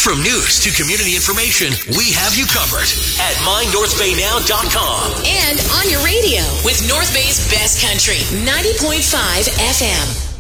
From news to community information, we have you covered at mynorthbaynow.com. And on your radio with North Bay's best country, 90.5 FM.